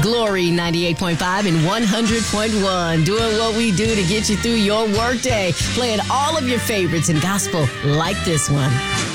Glory 98.5 and 100.1. Doing what we do to get you through your workday. Playing all of your favorites in gospel like this one.